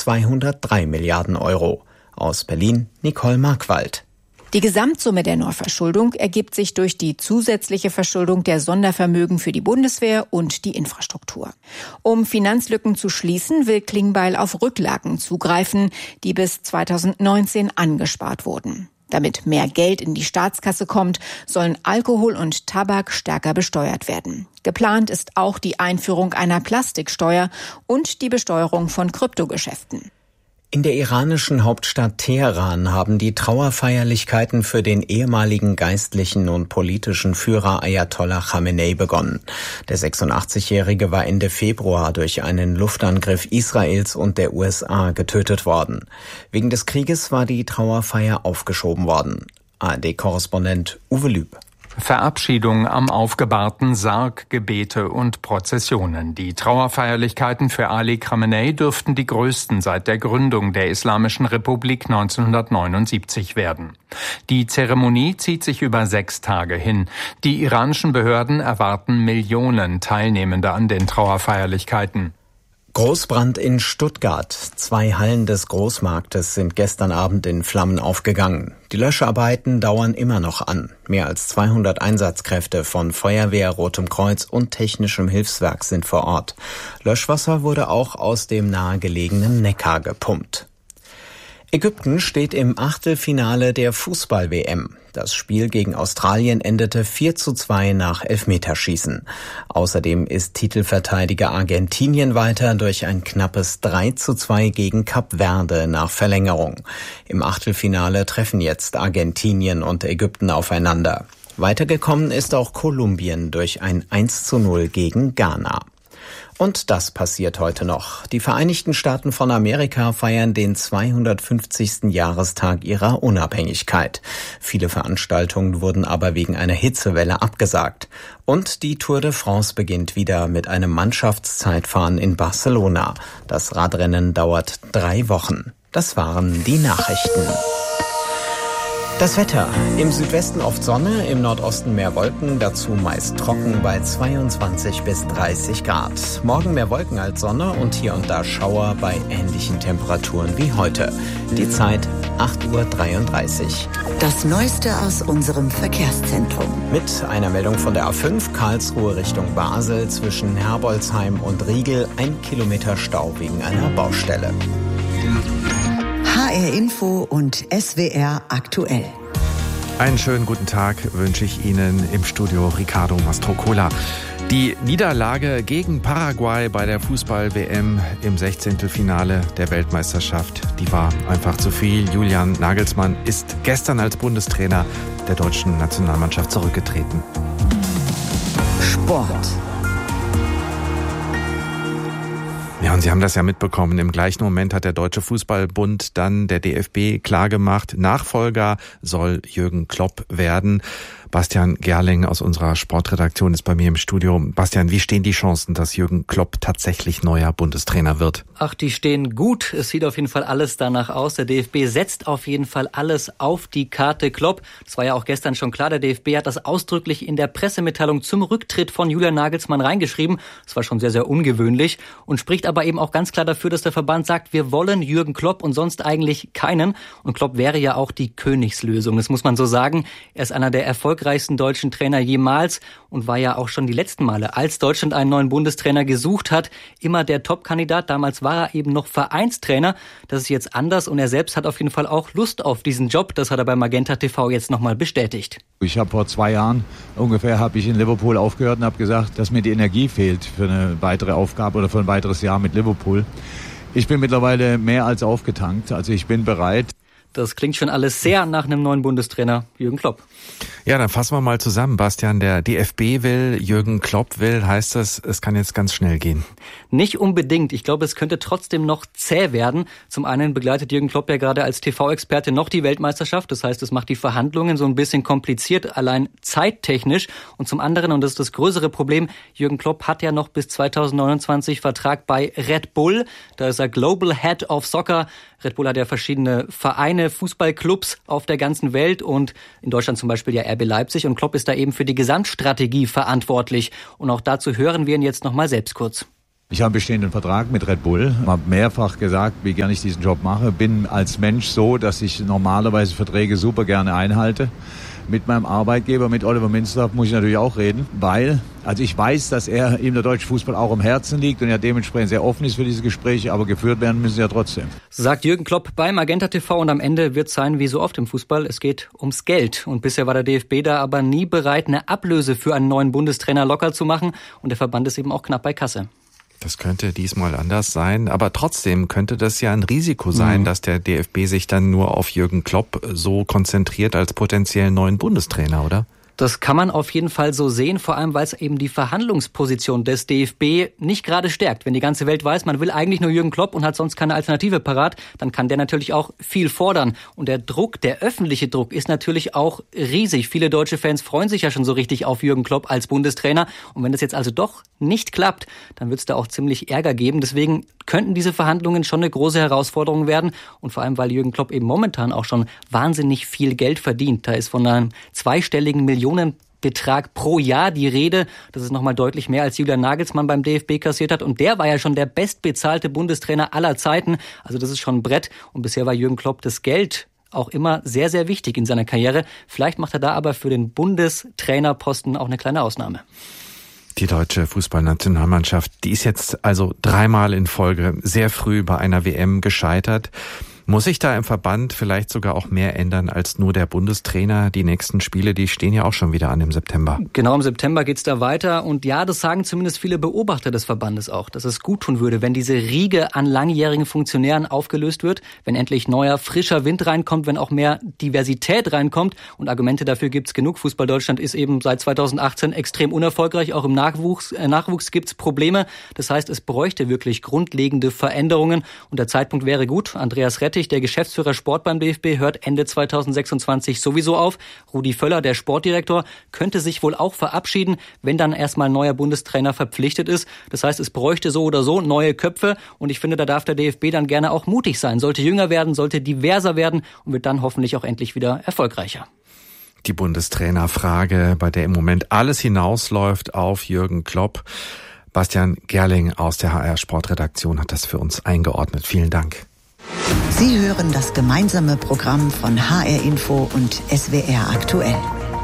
203 Milliarden Euro. Aus Berlin Nicole Markwald. Die Gesamtsumme der Neuverschuldung ergibt sich durch die zusätzliche Verschuldung der Sondervermögen für die Bundeswehr und die Infrastruktur. Um Finanzlücken zu schließen, will Klingbeil auf Rücklagen zugreifen, die bis 2019 angespart wurden. Damit mehr Geld in die Staatskasse kommt, sollen Alkohol und Tabak stärker besteuert werden. Geplant ist auch die Einführung einer Plastiksteuer und die Besteuerung von Kryptogeschäften. In der iranischen Hauptstadt Teheran haben die Trauerfeierlichkeiten für den ehemaligen geistlichen und politischen Führer Ayatollah Khamenei begonnen. Der 86-Jährige war Ende Februar durch einen Luftangriff Israels und der USA getötet worden. Wegen des Krieges war die Trauerfeier aufgeschoben worden. ARD-Korrespondent Uwe Lüb. Verabschiedung am aufgebahrten Sarg, Gebete und Prozessionen. Die Trauerfeierlichkeiten für Ali Khamenei dürften die größten seit der Gründung der Islamischen Republik 1979 werden. Die Zeremonie zieht sich über 6 Tage hin. Die iranischen Behörden erwarten Millionen Teilnehmende an den Trauerfeierlichkeiten. Großbrand in Stuttgart. 2 Hallen des Großmarktes sind gestern Abend in Flammen aufgegangen. Die Löscharbeiten dauern immer noch an. Mehr als 200 Einsatzkräfte von Feuerwehr, Rotem Kreuz und Technischem Hilfswerk sind vor Ort. Löschwasser wurde auch aus dem nahegelegenen Neckar gepumpt. Ägypten steht im Achtelfinale der Fußball-WM. Das Spiel gegen Australien endete 4:2 nach Elfmeterschießen. Außerdem ist Titelverteidiger Argentinien weiter durch ein knappes 3:2 gegen Kap Verde nach Verlängerung. Im Achtelfinale treffen jetzt Argentinien und Ägypten aufeinander. Weitergekommen ist auch Kolumbien durch ein 1:0 gegen Ghana. Und das passiert heute noch. Die Vereinigten Staaten von Amerika feiern den 250. Jahrestag ihrer Unabhängigkeit. Viele Veranstaltungen wurden aber wegen einer Hitzewelle abgesagt. Und die Tour de France beginnt wieder mit einem Mannschaftszeitfahren in Barcelona. Das Radrennen dauert 3 Wochen. Das waren die Nachrichten. Das Wetter. Im Südwesten oft Sonne, im Nordosten mehr Wolken, dazu meist trocken bei 22 bis 30 Grad. Morgen mehr Wolken als Sonne und hier und da Schauer bei ähnlichen Temperaturen wie heute. Die Zeit 8:33 Uhr. Das Neueste aus unserem Verkehrszentrum. Mit einer Meldung von der A5 Karlsruhe Richtung Basel zwischen Herbolzheim und Riegel 1 Kilometer Stau wegen einer Baustelle. HR Info und SWR aktuell. Einen schönen guten Tag wünsche ich Ihnen im Studio Ricardo Mastrocola. Die Niederlage gegen Paraguay bei der Fußball-WM im 16. Finale der Weltmeisterschaft, die war einfach zu viel. Julian Nagelsmann ist gestern als Bundestrainer der deutschen Nationalmannschaft zurückgetreten. Sport. Ja, und Sie haben das ja mitbekommen. Im gleichen Moment hat der Deutsche Fußballbund dann der DFB klargemacht, Nachfolger soll Jürgen Klopp werden. Bastian Gerling aus unserer Sportredaktion ist bei mir im Studio. Bastian, wie stehen die Chancen, dass Jürgen Klopp tatsächlich neuer Bundestrainer wird? Ach, die stehen gut. Es sieht auf jeden Fall alles danach aus. Der DFB setzt auf jeden Fall alles auf die Karte Klopp. Das war ja auch gestern schon klar. Der DFB hat das ausdrücklich in der Pressemitteilung zum Rücktritt von Julian Nagelsmann reingeschrieben. Das war schon sehr, sehr ungewöhnlich und spricht aber eben auch ganz klar dafür, dass der Verband sagt, wir wollen Jürgen Klopp und sonst eigentlich keinen. Und Klopp wäre ja auch die Königslösung. Das muss man so sagen. Er ist einer der erfolgreichsten deutschen Trainer jemals und war ja auch schon die letzten Male, als Deutschland einen neuen Bundestrainer gesucht hat, immer der Top-Kandidat. Damals war er eben noch Vereinstrainer. Das ist jetzt anders und er selbst hat auf jeden Fall auch Lust auf diesen Job. Das hat er bei Magenta TV jetzt nochmal bestätigt. Ich habe vor 2 Jahren ungefähr in Liverpool aufgehört und habe gesagt, dass mir die Energie fehlt für eine weitere Aufgabe oder für ein weiteres Jahr mit Liverpool. Ich bin mittlerweile mehr als aufgetankt, also ich bin bereit. Das klingt schon alles sehr nach einem neuen Bundestrainer, Jürgen Klopp. Ja, dann fassen wir mal zusammen, Bastian. Der DFB will, Jürgen Klopp will, heißt das, es kann jetzt ganz schnell gehen? Nicht unbedingt. Ich glaube, es könnte trotzdem noch zäh werden. Zum einen begleitet Jürgen Klopp ja gerade als TV-Experte noch die Weltmeisterschaft. Das heißt, es macht die Verhandlungen so ein bisschen kompliziert, allein zeittechnisch. Und zum anderen, und das ist das größere Problem, Jürgen Klopp hat ja noch bis 2029 Vertrag bei Red Bull. Da ist er Global Head of Soccer. Red Bull hat ja verschiedene Vereine, Fußballclubs auf der ganzen Welt und in Deutschland zum Beispiel ja RB Leipzig und Klopp ist da eben für die Gesamtstrategie verantwortlich. Und auch dazu hören wir ihn jetzt nochmal selbst kurz. Ich habe einen bestehenden Vertrag mit Red Bull, habe mehrfach gesagt, wie gerne ich diesen Job mache. Bin als Mensch so, dass ich normalerweise Verträge super gerne einhalte. Mit meinem Arbeitgeber, mit Oliver Minzlaff, muss ich natürlich auch reden, weil, also ich weiß, dass ihm der deutsche Fußball auch am Herzen liegt und er dementsprechend sehr offen ist für diese Gespräche, aber geführt werden müssen sie ja trotzdem. Sagt Jürgen Klopp beim Magenta TV und am Ende wird es sein, wie so oft im Fußball, es geht ums Geld. Und bisher war der DFB da aber nie bereit, eine Ablöse für einen neuen Bundestrainer locker zu machen und der Verband ist eben auch knapp bei Kasse. Das könnte diesmal anders sein, aber trotzdem könnte das ja ein Risiko sein, dass der DFB sich dann nur auf Jürgen Klopp so konzentriert als potenziellen neuen Bundestrainer, oder? Das kann man auf jeden Fall so sehen, vor allem weil es eben die Verhandlungsposition des DFB nicht gerade stärkt. Wenn die ganze Welt weiß, man will eigentlich nur Jürgen Klopp und hat sonst keine Alternative parat, dann kann der natürlich auch viel fordern. Und der Druck, der öffentliche Druck ist natürlich auch riesig. Viele deutsche Fans freuen sich ja schon so richtig auf Jürgen Klopp als Bundestrainer. Und wenn das jetzt also doch nicht klappt, dann wird es da auch ziemlich Ärger geben. Deswegen könnten diese Verhandlungen schon eine große Herausforderung werden. Und vor allem, weil Jürgen Klopp eben momentan auch schon wahnsinnig viel Geld verdient. Da ist von einem zweistelligen Millionenbetrag pro Jahr die Rede. Das ist nochmal deutlich mehr, als Julian Nagelsmann beim DFB kassiert hat. Und der war ja schon der bestbezahlte Bundestrainer aller Zeiten. Also das ist schon ein Brett. Und bisher war Jürgen Klopp das Geld auch immer sehr, sehr wichtig in seiner Karriere. Vielleicht macht er da aber für den Bundestrainerposten auch eine kleine Ausnahme. Die deutsche Fußballnationalmannschaft, die ist jetzt also 3-mal in Folge sehr früh bei einer WM gescheitert. Muss sich da im Verband vielleicht sogar auch mehr ändern als nur der Bundestrainer? Die nächsten Spiele, die stehen ja auch schon wieder an im September. Genau, im September geht's da weiter. Und ja, das sagen zumindest viele Beobachter des Verbandes auch, dass es gut tun würde, wenn diese Riege an langjährigen Funktionären aufgelöst wird, wenn endlich neuer, frischer Wind reinkommt, wenn auch mehr Diversität reinkommt. Und Argumente dafür gibt's genug. Fußball Deutschland ist eben seit 2018 extrem unerfolgreich. Auch im Nachwuchs gibt's Probleme. Das heißt, es bräuchte wirklich grundlegende Veränderungen. Und der Zeitpunkt wäre gut. Andreas Rettich, der Geschäftsführer Sport beim DFB, hört Ende 2026 sowieso auf. Rudi Völler, der Sportdirektor, könnte sich wohl auch verabschieden, wenn dann erstmal ein neuer Bundestrainer verpflichtet ist. Das heißt, es bräuchte so oder so neue Köpfe. Und ich finde, da darf der DFB dann gerne auch mutig sein. Sollte jünger werden, sollte diverser werden und wird dann hoffentlich auch endlich wieder erfolgreicher. Die Bundestrainerfrage, bei der im Moment alles hinausläuft auf Jürgen Klopp. Bastian Gerling aus der HR Sportredaktion hat das für uns eingeordnet. Vielen Dank. Sie hören das gemeinsame Programm von HR Info und SWR Aktuell.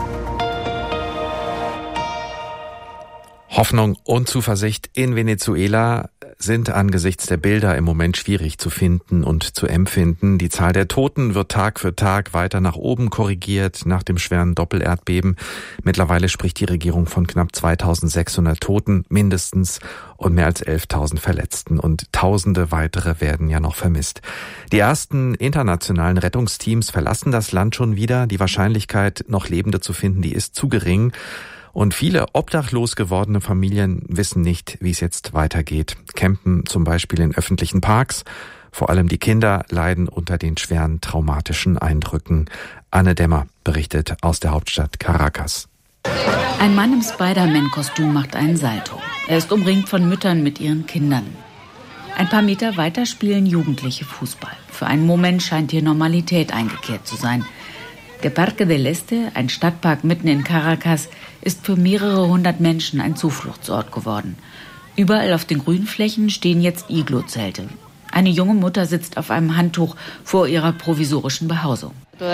Hoffnung und Zuversicht in Venezuela sind angesichts der Bilder im Moment schwierig zu finden und zu empfinden. Die Zahl der Toten wird Tag für Tag weiter nach oben korrigiert nach dem schweren Doppelerdbeben. Mittlerweile spricht die Regierung von knapp 2600 Toten mindestens und mehr als 11.000 Verletzten. Und Tausende weitere werden ja noch vermisst. Die ersten internationalen Rettungsteams verlassen das Land schon wieder. Die Wahrscheinlichkeit, noch Lebende zu finden, die ist zu gering. Und viele obdachlos gewordene Familien wissen nicht, wie es jetzt weitergeht. Campen zum Beispiel in öffentlichen Parks. Vor allem die Kinder leiden unter den schweren traumatischen Eindrücken. Anne Dämmer berichtet aus der Hauptstadt Caracas. Ein Mann im Spider-Man-Kostüm macht einen Salto. Er ist umringt von Müttern mit ihren Kindern. Ein paar Meter weiter spielen Jugendliche Fußball. Für einen Moment scheint hier Normalität eingekehrt zu sein. Der Parque del Este, ein Stadtpark mitten in Caracas, ist für mehrere hundert Menschen ein Zufluchtsort geworden. Überall auf den Grünflächen stehen jetzt Iglo-Zelte. Eine junge Mutter sitzt auf einem Handtuch vor ihrer provisorischen Behausung.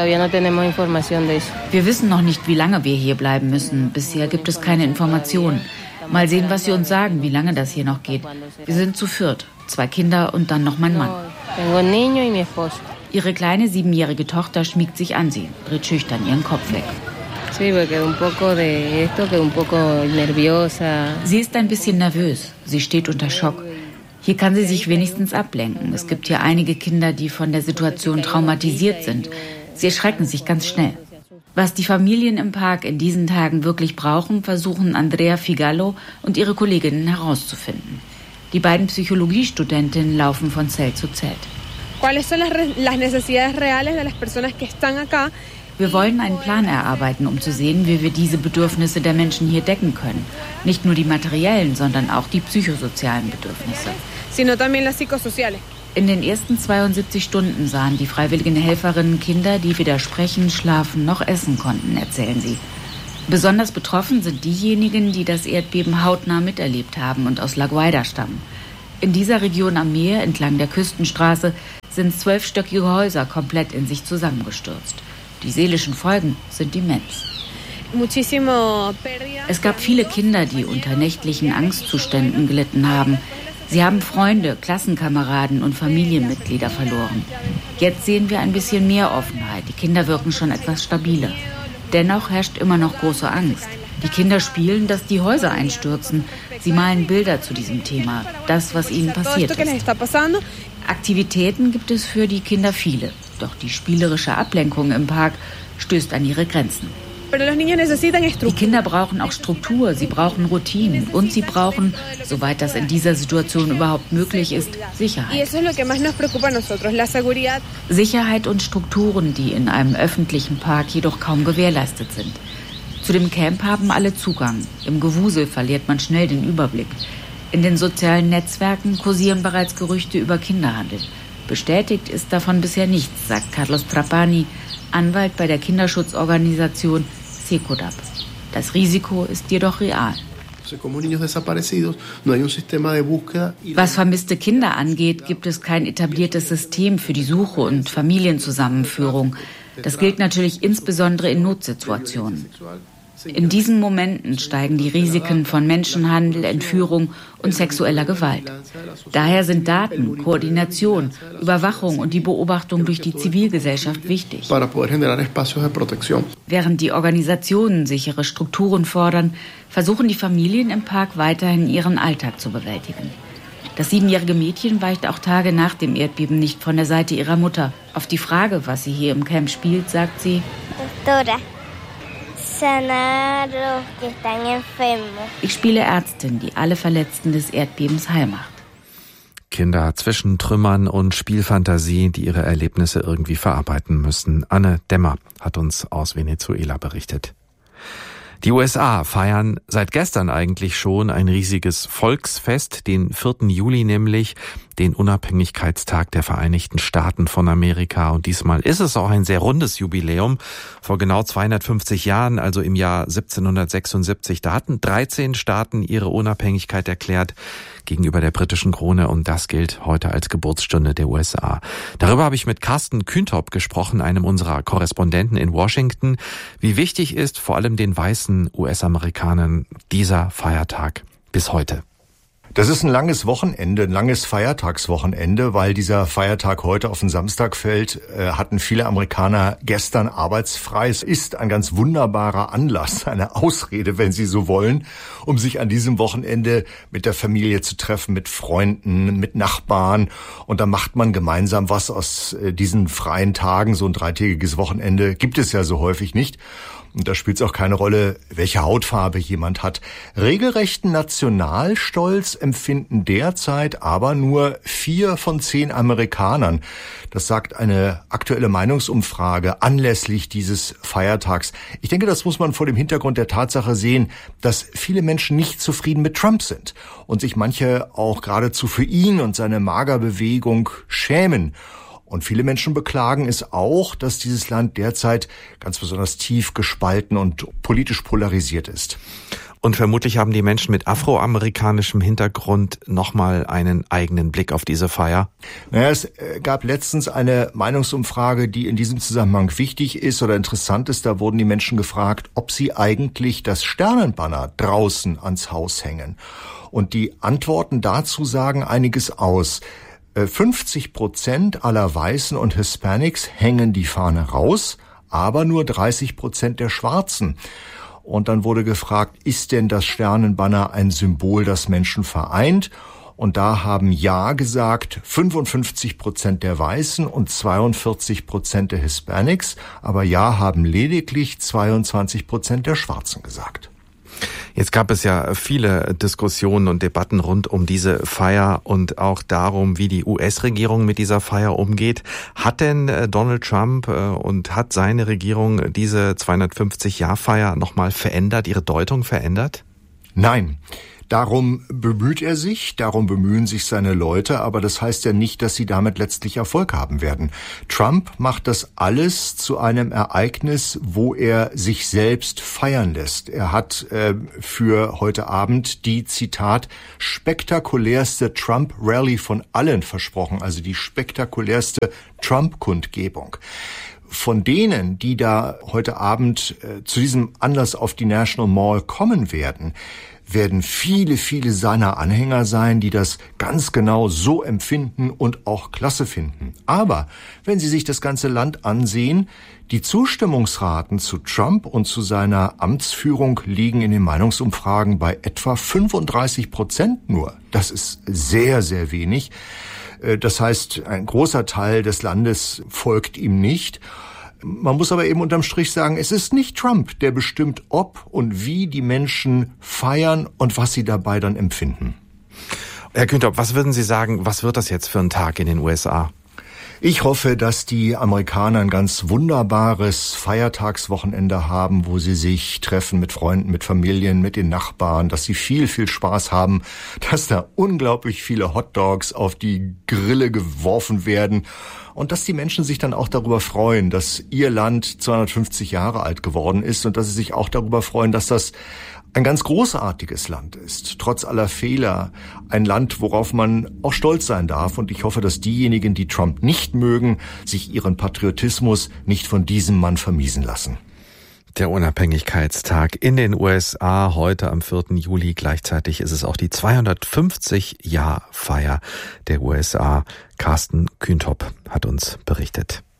Wir wissen noch nicht, wie lange wir hier bleiben müssen. Bisher gibt es keine Informationen. Mal sehen, was sie uns sagen, wie lange das hier noch geht. Wir sind zu viert, 2 Kinder und dann noch mein Mann. Ihre kleine 7-jährige Tochter schmiegt sich an sie, dreht schüchtern ihren Kopf weg. Sie ist ein bisschen nervös. Sie steht unter Schock. Hier kann sie sich wenigstens ablenken. Es gibt hier einige Kinder, die von der Situation traumatisiert sind. Sie erschrecken sich ganz schnell. Was die Familien im Park in diesen Tagen wirklich brauchen, versuchen Andrea Figallo und ihre Kolleginnen herauszufinden. Die beiden Psychologiestudentinnen laufen von Zelt zu Zelt. Wir wollen einen Plan erarbeiten, um zu sehen, wie wir diese Bedürfnisse der Menschen hier decken können. Nicht nur die materiellen, sondern auch die psychosozialen Bedürfnisse. In den ersten 72 Stunden sahen die freiwilligen Helferinnen Kinder, die weder sprechen, schlafen noch essen konnten, erzählen sie. Besonders betroffen sind diejenigen, die das Erdbeben hautnah miterlebt haben und aus La Guaira stammen. In dieser Region am Meer, entlang der Küstenstraße, sind 12-stöckige Häuser komplett in sich zusammengestürzt. Die seelischen Folgen sind immens. Es gab viele Kinder, die unter nächtlichen Angstzuständen gelitten haben. Sie haben Freunde, Klassenkameraden und Familienmitglieder verloren. Jetzt sehen wir ein bisschen mehr Offenheit. Die Kinder wirken schon etwas stabiler. Dennoch herrscht immer noch große Angst. Die Kinder spielen, dass die Häuser einstürzen. Sie malen Bilder zu diesem Thema, das, was ihnen passiert ist. Aktivitäten gibt es für die Kinder viele. Doch die spielerische Ablenkung im Park stößt an ihre Grenzen. Die Kinder brauchen auch Struktur, sie brauchen Routinen und sie brauchen, soweit das in dieser Situation überhaupt möglich ist, Sicherheit. Sicherheit und Strukturen, die in einem öffentlichen Park jedoch kaum gewährleistet sind. Zu dem Camp haben alle Zugang. Im Gewusel verliert man schnell den Überblick. In den sozialen Netzwerken kursieren bereits Gerüchte über Kinderhandel. Bestätigt ist davon bisher nichts, sagt Carlos Trapani, Anwalt bei der Kinderschutzorganisation Secodap. Das Risiko ist jedoch real. Was vermisste Kinder angeht, gibt es kein etabliertes System für die Suche und Familienzusammenführung. Das gilt natürlich insbesondere in Notsituationen. In diesen Momenten steigen die Risiken von Menschenhandel, Entführung und sexueller Gewalt. Daher sind Daten, Koordination, Überwachung und die Beobachtung durch die Zivilgesellschaft wichtig. Während die Organisationen sichere Strukturen fordern, versuchen die Familien im Park weiterhin ihren Alltag zu bewältigen. Das 7-jährige Mädchen weicht auch Tage nach dem Erdbeben nicht von der Seite ihrer Mutter. Auf die Frage, was sie hier im Camp spielt, sagt sie: Ich spiele Ärztin, die alle Verletzten des Erdbebens heil macht. Kinder zwischen Trümmern und Spielfantasie, die ihre Erlebnisse irgendwie verarbeiten müssen. Anne Dämmer hat uns aus Venezuela berichtet. Die USA feiern seit gestern eigentlich schon ein riesiges Volksfest, den 4. Juli nämlich, den Unabhängigkeitstag der Vereinigten Staaten von Amerika. Und diesmal ist es auch ein sehr rundes Jubiläum. Vor genau 250 Jahren, also im Jahr 1776, da hatten 13 Staaten ihre Unabhängigkeit erklärt gegenüber der britischen Krone, und das gilt heute als Geburtsstunde der USA. Darüber habe ich mit Carsten Kühntop gesprochen, einem unserer Korrespondenten in Washington. Wie wichtig ist vor allem den weißen US-Amerikanern dieser Feiertag bis heute? Das ist ein langes Wochenende, ein langes Feiertagswochenende, weil dieser Feiertag heute auf den Samstag fällt, hatten viele Amerikaner gestern arbeitsfrei. Es ist ein ganz wunderbarer Anlass, eine Ausrede, wenn Sie so wollen, um sich an diesem Wochenende mit der Familie zu treffen, mit Freunden, mit Nachbarn. Und da macht man gemeinsam was aus diesen freien Tagen. So ein 3-tägiges Wochenende gibt es ja so häufig nicht. Und da spielt es auch keine Rolle, welche Hautfarbe jemand hat. Regelrechten Nationalstolz empfinden derzeit aber nur 4 von 10 Amerikanern. Das sagt eine aktuelle Meinungsumfrage anlässlich dieses Feiertags. Ich denke, das muss man vor dem Hintergrund der Tatsache sehen, dass viele Menschen nicht zufrieden mit Trump sind und sich manche auch geradezu für ihn und seine Magerbewegung schämen. Und viele Menschen beklagen es auch, dass dieses Land derzeit ganz besonders tief gespalten und politisch polarisiert ist. Und vermutlich haben die Menschen mit afroamerikanischem Hintergrund nochmal einen eigenen Blick auf diese Feier. Naja, es gab letztens eine Meinungsumfrage, die in diesem Zusammenhang wichtig ist oder interessant ist. Da wurden die Menschen gefragt, ob sie eigentlich das Sternenbanner draußen ans Haus hängen. Und die Antworten dazu sagen einiges aus. 50% aller Weißen und Hispanics hängen die Fahne raus, aber nur 30% der Schwarzen. Und dann wurde gefragt, ist denn das Sternenbanner ein Symbol, das Menschen vereint? Und da haben Ja gesagt 55% der Weißen und 42% der Hispanics, aber Ja haben lediglich 22% der Schwarzen gesagt. Jetzt gab es ja viele Diskussionen und Debatten rund um diese Feier und auch darum, wie die US-Regierung mit dieser Feier umgeht. Hat denn Donald Trump und hat seine Regierung diese 250-Jahr-Feier nochmal verändert, ihre Deutung verändert? Nein. Darum bemüht er sich, darum bemühen sich seine Leute, aber das heißt ja nicht, dass sie damit letztlich Erfolg haben werden. Trump macht das alles zu einem Ereignis, wo er sich selbst feiern lässt. Er hat für heute Abend die, Zitat, spektakulärste Trump-Rally von allen versprochen, also die spektakulärste Trump-Kundgebung. Von denen, die da heute Abend zu diesem Anlass auf die National Mall kommen werden viele, viele seiner Anhänger sein, die das ganz genau so empfinden und auch klasse finden. Aber wenn Sie sich das ganze Land ansehen, die Zustimmungsraten zu Trump und zu seiner Amtsführung liegen in den Meinungsumfragen bei etwa 35% nur. Das ist sehr, sehr wenig. Das heißt, ein großer Teil des Landes folgt ihm nicht. Man muss aber eben unterm Strich sagen, es ist nicht Trump, der bestimmt, ob und wie die Menschen feiern und was sie dabei dann empfinden. Herr Küntop, was würden Sie sagen, was wird das jetzt für ein Tag in den USA? Ich hoffe, dass die Amerikaner ein ganz wunderbares Feiertagswochenende haben, wo sie sich treffen mit Freunden, mit Familien, mit den Nachbarn, dass sie viel, viel Spaß haben, dass da unglaublich viele Hotdogs auf die Grille geworfen werden und dass die Menschen sich dann auch darüber freuen, dass ihr Land 250 Jahre alt geworden ist und dass sie sich auch darüber freuen, dass das ein ganz großartiges Land ist, trotz aller Fehler, ein Land, worauf man auch stolz sein darf. Und ich hoffe, dass diejenigen, die Trump nicht mögen, sich ihren Patriotismus nicht von diesem Mann vermiesen lassen. Der Unabhängigkeitstag in den USA heute am 4. Juli. Gleichzeitig ist es auch die 250-Jahr-Feier der USA. Carsten Küntop hat uns berichtet.